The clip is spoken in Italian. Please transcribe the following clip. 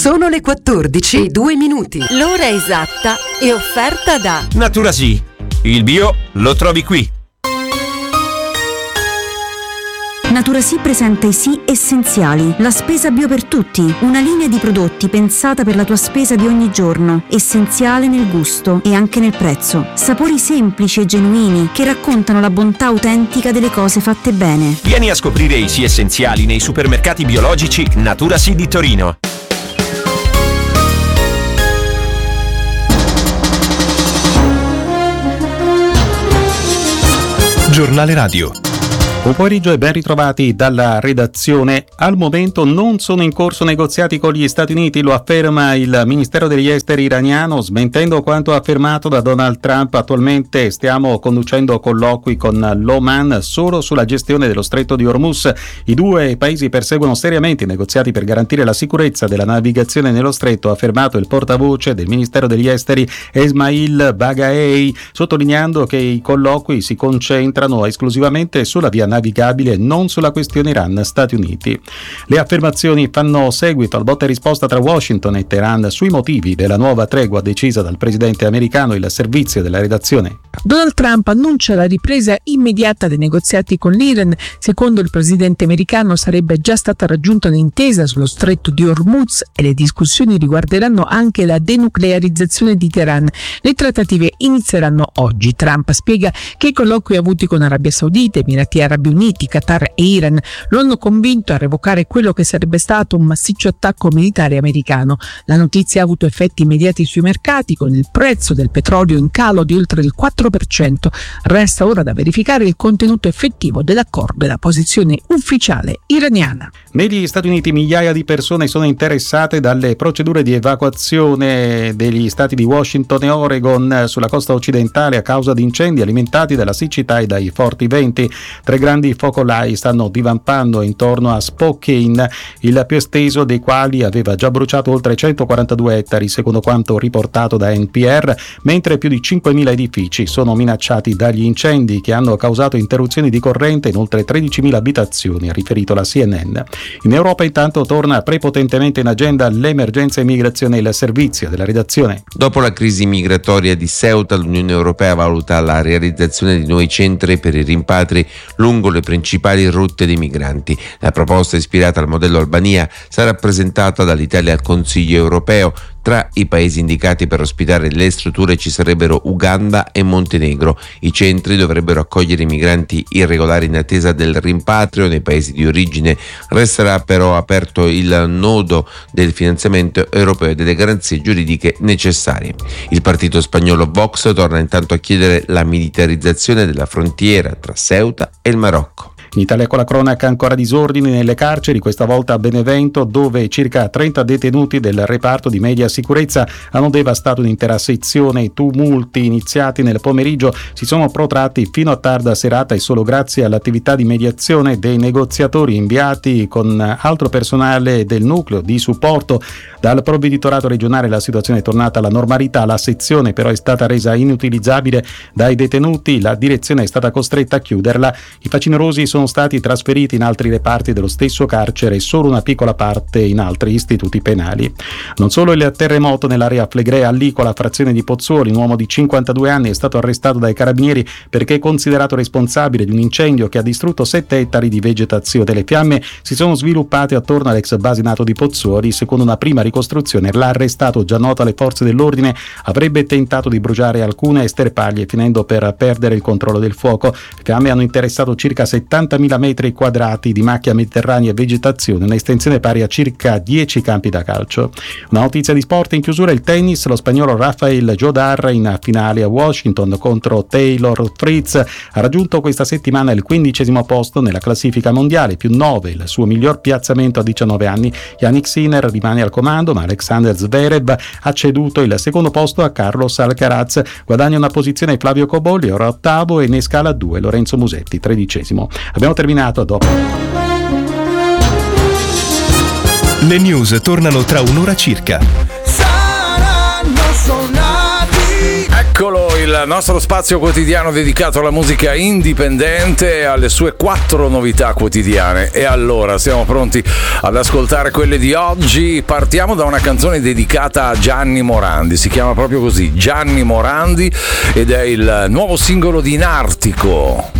Sono le 14:02. L'ora esatta è offerta da Naturasì. Il bio lo trovi qui. Naturasì presenta i Sì Essenziali, la spesa bio per tutti, una linea di prodotti pensata per la tua spesa di ogni giorno, essenziale nel gusto e anche nel prezzo. Sapori semplici e genuini che raccontano la bontà autentica delle cose fatte bene. Vieni a scoprire i Sì Essenziali nei supermercati biologici Naturasì di Torino. Giornale Radio. Buon pomeriggio e ben ritrovati dalla redazione. Al momento non sono in corso negoziati con gli Stati Uniti, lo afferma il Ministero degli Esteri iraniano, smentendo quanto affermato da Donald Trump. Attualmente stiamo conducendo colloqui con l'Oman solo sulla gestione dello stretto di Hormuz. I due paesi perseguono seriamente i negoziati per garantire la sicurezza della navigazione nello stretto, ha affermato il portavoce del Ministero degli Esteri Esmail Baghaei, sottolineando che i colloqui si concentrano esclusivamente sulla via navigabile, non sulla questione Iran-Stati Uniti. Le affermazioni fanno seguito al botta e risposta tra Washington e Teheran sui motivi della nuova tregua decisa dal presidente americano. Il servizio della redazione. Donald Trump annuncia la ripresa immediata dei negoziati con l'Iran. Secondo il presidente americano sarebbe già stata raggiunta un'intesa sullo stretto di Hormuz e le discussioni riguarderanno anche la denuclearizzazione di Teheran. Le trattative inizieranno oggi. Trump spiega che i colloqui avuti con Arabia Saudita, Emirati Arabi Uniti, Qatar e Iran lo hanno convinto a revocare quello che sarebbe stato un massiccio attacco militare americano. La notizia ha avuto effetti immediati sui mercati, con il prezzo del petrolio in calo di oltre il 4%. Resta ora da verificare il contenuto effettivo dell'accordo e la posizione ufficiale iraniana. Negli Stati Uniti migliaia di persone sono interessate dalle procedure di evacuazione degli stati di Washington e Oregon sulla costa occidentale a causa di incendi alimentati dalla siccità e dai forti venti. 3 grandi focolai stanno divampando intorno a Spokane, il più esteso dei quali aveva già bruciato oltre 142 ettari, secondo quanto riportato da NPR, mentre più di 5.000 edifici sono minacciati dagli incendi che hanno causato interruzioni di corrente in oltre 13.000 abitazioni, ha riferito la CNN. In Europa intanto torna prepotentemente in agenda l'emergenza immigrazione e il servizio della redazione. Dopo la crisi migratoria di Ceuta, l'Unione Europea valuta la realizzazione di nuovi centri per i rimpatri lungo le principali rotte dei migranti. La proposta, ispirata al modello Albania, sarà presentata dall'Italia al Consiglio europeo. Tra i paesi indicati per ospitare le strutture ci sarebbero Uganda e Montenegro. I centri dovrebbero accogliere i migranti irregolari in attesa del rimpatrio nei paesi di origine. Resterà però aperto il nodo del finanziamento europeo e delle garanzie giuridiche necessarie. Il partito spagnolo Vox torna intanto a chiedere la militarizzazione della frontiera tra Ceuta e il Marocco. In Italia con la cronaca, ancora disordini nelle carceri, questa volta a Benevento, dove circa 30 detenuti del reparto di media sicurezza hanno devastato un'intera sezione. I tumulti iniziati nel pomeriggio si sono protratti fino a tarda serata e solo grazie all'attività di mediazione dei negoziatori inviati con altro personale del nucleo di supporto dal provveditorato regionale la situazione è tornata alla normalità. La sezione però è stata resa inutilizzabile dai detenuti, la direzione è stata costretta a chiuderla. I facinerosi sono stati trasferiti in altri reparti dello stesso carcere e solo una piccola parte in altri istituti penali. Non solo il terremoto nell'area Flegrea, Allicola, frazione di Pozzuoli, un uomo di 52 anni è stato arrestato dai carabinieri perché è considerato responsabile di un incendio che ha distrutto 7 ettari di vegetazione. Le fiamme si sono sviluppate attorno all'ex basinato di Pozzuoli. Secondo una prima ricostruzione, l'arrestato, già noto alle forze dell'ordine, avrebbe tentato di bruciare alcune sterpaglie finendo per perdere il controllo del fuoco. Le fiamme hanno interessato circa 70.000 metri quadrati di macchia mediterranea e vegetazione, un'estensione pari a circa 10 campi da calcio. Una notizia di sport in chiusura: il tennis, lo spagnolo Rafael Jodar in finale a Washington contro Taylor Fritz ha raggiunto questa settimana il 15° posto nella classifica mondiale, più 9, il suo miglior piazzamento a 19 anni. Yannick Sinner rimane al comando, ma Alexander Zverev ha ceduto il secondo posto a Carlos Alcaraz. Guadagna una posizione Flavio Cobolli, ora ottavo, e ne scala 2 Lorenzo Musetti, 13°. Abbiamo terminato, a dopo. Le news tornano tra un'ora circa. Saranno suonati, Eccolo il nostro spazio quotidiano dedicato alla musica indipendente e alle sue 4 novità quotidiane. E allora siamo pronti ad ascoltare quelle di oggi. Partiamo da una canzone dedicata a Gianni Morandi, si chiama proprio così, Gianni Morandi, ed è il nuovo singolo di Nartico.